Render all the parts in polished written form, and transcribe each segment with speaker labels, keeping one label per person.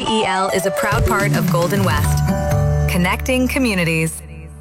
Speaker 1: CEL is a proud part of Golden West, connecting communities.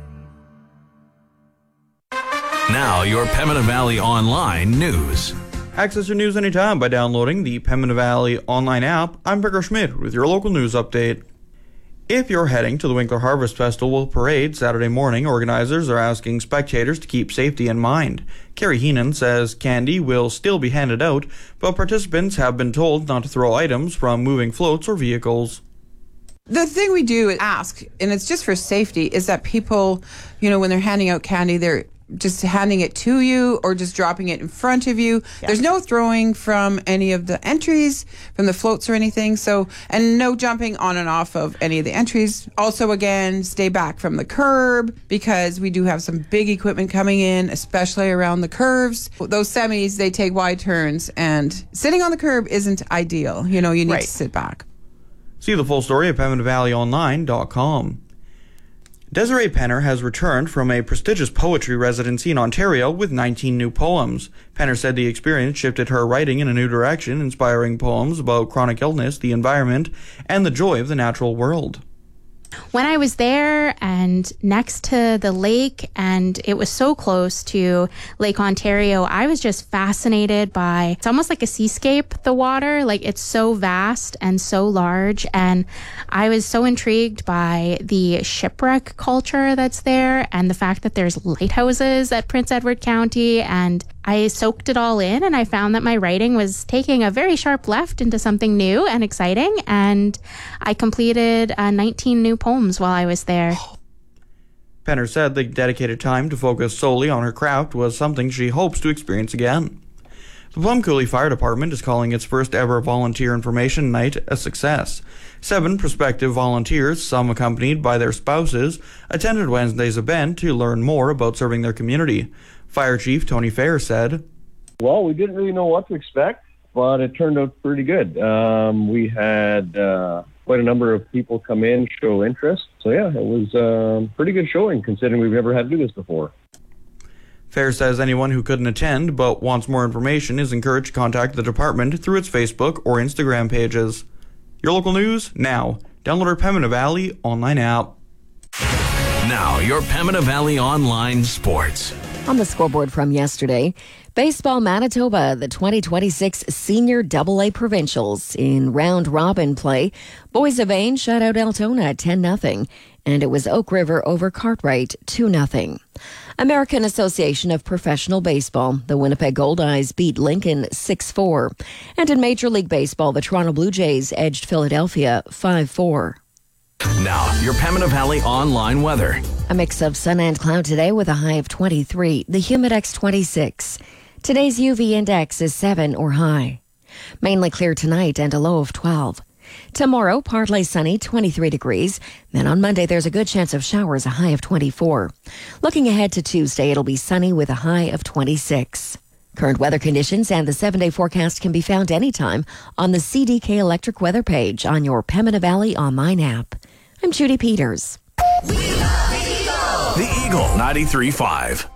Speaker 2: Now, your Pembina Valley Online news.
Speaker 3: Access your news anytime by downloading the Pembina Valley Online app. I'm Becker Schmidt with your local news update. If you're heading to the Winkler Harvest Festival parade Saturday morning, organizers are asking spectators to keep safety in mind. Carrie Heenan says candy will still be handed out, but participants have been told not to throw items from moving floats or vehicles.
Speaker 4: The thing we do is ask, and it's just for safety, is that people, when they're handing out candy, they're just handing it to you or just dropping it in front of you. Yeah. There's no throwing from any of the entries, from the floats or anything. So, and no jumping on and off of any of the entries. Also, again, stay back from the curb because we do have some big equipment coming in, especially around the curves. Those semis, they take wide turns, and sitting on the curb isn't ideal. You need to sit back.
Speaker 3: See the full story at PembinaValleyOnline.com. Desiree Penner has returned from a prestigious poetry residency in Ontario with 19 new poems. Penner said the experience shifted her writing in a new direction, inspiring poems about chronic illness, the environment, and the joy of the natural world.
Speaker 5: When I was there and next to the lake, and it was so close to Lake Ontario, I was just fascinated by, it's almost like a seascape, the water. Like, it's so vast and so large. And I was so intrigued by the shipwreck culture that's there and the fact that there's lighthouses at Prince Edward County. And I soaked it all in, and I found that my writing was taking a very sharp left into something new and exciting. And I completed 19 new poems while I was there.
Speaker 3: Penner said the dedicated time to focus solely on her craft was something she hopes to experience again. The Plum Coulee Fire Department is calling its first ever volunteer information night a success. 7 prospective volunteers, some accompanied by their spouses, attended Wednesday's event to learn more about serving their community. Fire Chief Tony Fair said,
Speaker 6: "Well, we didn't really know what to expect, but it turned out pretty good. We had quite a number of people come in, show interest. So yeah, it was a pretty good showing considering we've never had to do this before."
Speaker 3: Fair says anyone who couldn't attend but wants more information is encouraged to contact the department through its Facebook or Instagram pages. Your local news now. Download our Pembina Valley Online app.
Speaker 2: Now, your Pembina Valley Online sports.
Speaker 7: On the scoreboard from yesterday, Baseball Manitoba, the 2026 Senior AA Provincials in round-robin play. Boys of Ain shut out Altona 10-0, and it was Oak River over Cartwright 2-0. American Association of Professional Baseball, the Winnipeg Goldeyes beat Lincoln 6-4. And in Major League Baseball, the Toronto Blue Jays edged Philadelphia 5-4.
Speaker 2: Now, your Pembina Valley Online weather.
Speaker 7: A mix of sun and cloud today with a high of 23, the Humidex 26. Today's UV index is 7 or high. Mainly clear tonight and a low of 12. Tomorrow, partly sunny, 23 degrees. Then on Monday, there's a good chance of showers, a high of 24. Looking ahead to Tuesday, it'll be sunny with a high of 26. Current weather conditions and the 7-day forecast can be found anytime on the CDK Electric Weather page on your Pembina Valley Online app. I'm Judy Peters.
Speaker 2: The Eagle 93.5.